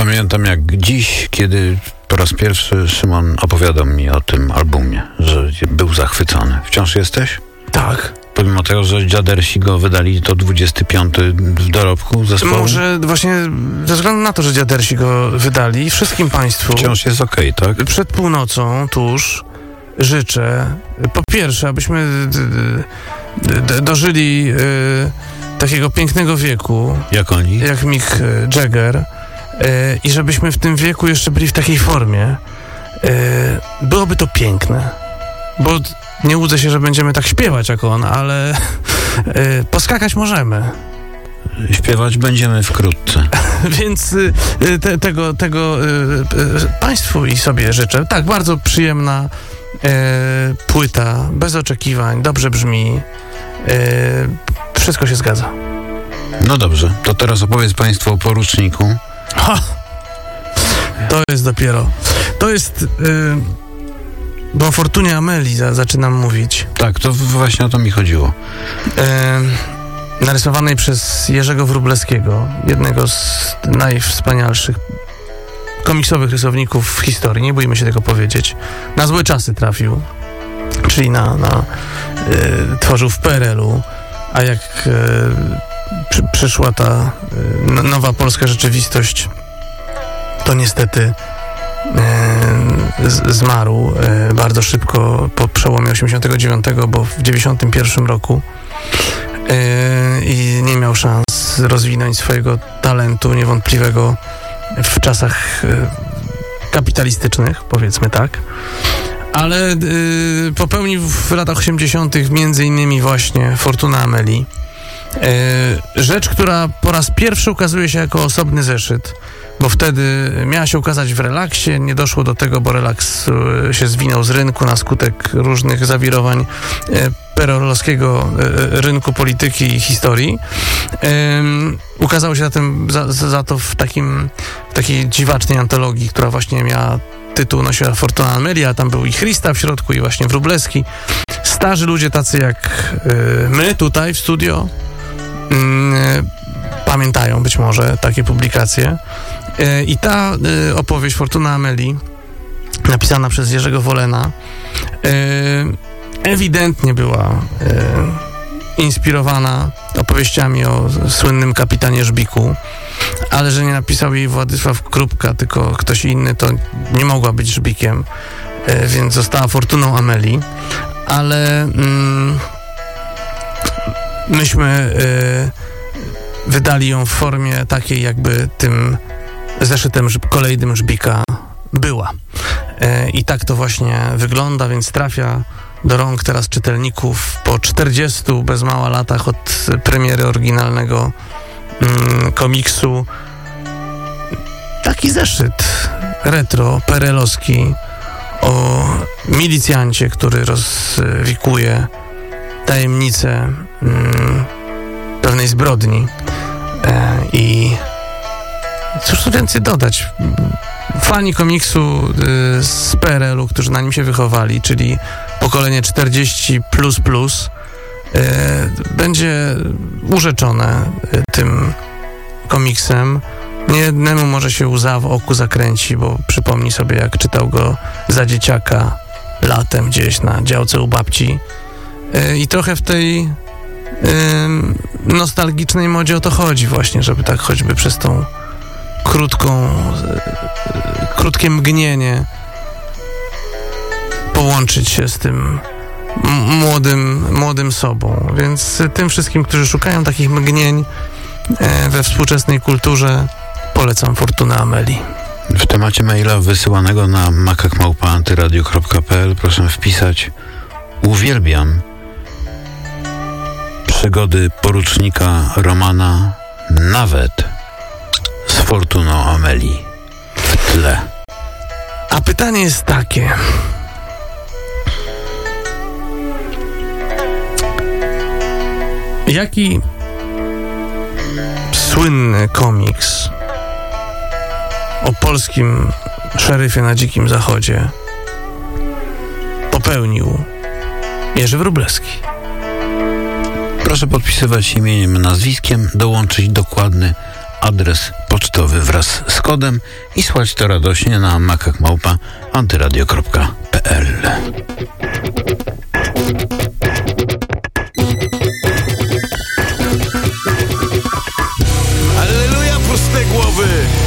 Pamiętam jak dziś, kiedy po raz pierwszy Szymon opowiadał mi o tym albumie, że był zachwycony. Wciąż jesteś? Tak. Pomimo tego, że Dziadersi go wydali, to 25 w dorobku zespołu? Może właśnie ze względu na to, że Dziadersi go wydali, wszystkim państwu... Wciąż jest okej, tak? Przed północą, tuż, życzę, po pierwsze, abyśmy dożyli takiego pięknego wieku. Jak oni? Jak Mick Jagger. I żebyśmy w tym wieku jeszcze byli w takiej formie. Byłoby to piękne. Bo nie łudzę się, że będziemy tak śpiewać jak on, ale poskakać możemy. Śpiewać będziemy wkrótce. Więc tego państwu i sobie życzę. Tak, bardzo przyjemna płyta, bez oczekiwań, dobrze brzmi. Wszystko się zgadza. No dobrze, to teraz opowiedz państwu o Poruczniku. Ha! To jest dopiero... To jest... bo o Fortunie Ameli zaczynam mówić. Tak, to właśnie o to mi chodziło. Narysowanej przez Jerzego Wróblewskiego, jednego z najwspanialszych komiksowych rysowników w historii, nie bójmy się tego powiedzieć. Na złe czasy trafił, czyli tworzył w PRL-u, a jak przyszła ta nowa polska rzeczywistość, to niestety zmarł bardzo szybko po przełomie 89, bo w 91 roku i nie miał szans rozwinąć swojego talentu niewątpliwego w czasach kapitalistycznych, powiedzmy tak. Ale popełnił w latach 80. między innymi właśnie Fortuna Ameli. Rzecz, która po raz pierwszy ukazuje się jako osobny zeszyt, bo wtedy miała się ukazać w Relaksie, nie doszło do tego, bo Relaks się zwinął z rynku na skutek różnych zawirowań perelowskiego rynku polityki i historii. Ukazało się zatem za to w takiej dziwacznej antologii, która właśnie miała tytuł, nosiła Fortuna Ameli, a tam był i Christa w środku, i właśnie Wróblewski. Starzy ludzie tacy jak my tutaj w studio pamiętają być może takie publikacje. I ta opowieść Fortuna Ameli, napisana przez Jerzego Wolena, ewidentnie była inspirowana opowieściami o słynnym kapitanie Żbiku, ale że nie napisał jej Władysław Krupka, tylko ktoś inny, to nie mogła być Żbikiem, więc została Fortuną Ameli. Ale myśmy wydali ją w formie takiej, jakby tym zeszytem kolejnym Żbika była. I tak to właśnie wygląda, więc trafia do rąk teraz czytelników po 40 bez mała latach od premiery oryginalnego komiksu. Taki zeszyt retro, perelowski o milicjancie, który rozwikuje tajemnicę pewnej zbrodni. I cóż tu więcej dodać? Fani komiksu z PRL-u, którzy na nim się wychowali, czyli pokolenie 40++, będzie urzeczone tym komiksem. Niejednemu może się łza w oku zakręci, bo przypomni sobie, jak czytał go za dzieciaka latem gdzieś na działce u babci. I trochę w tej nostalgicznej modzie o to chodzi właśnie, żeby tak choćby przez tą krótkie mgnienie połączyć się z tym młodym sobą. Więc tym wszystkim, którzy szukają takich mgnień we współczesnej kulturze, polecam Fortunę Ameli. W temacie maila wysyłanego na makak@antyradio.pl proszę wpisać: uwielbiam przygody porucznika Romana, nawet z Fortuną Ameli w tle. A pytanie jest takie: jaki słynny komiks o polskim szeryfie na Dzikim Zachodzie popełnił Jerzy Wróblewski? Proszę podpisywać imieniem, nazwiskiem, dołączyć dokładny adres pocztowy wraz z kodem i słać to radośnie na makak@antyradio.pl. Alleluja, puste głowy!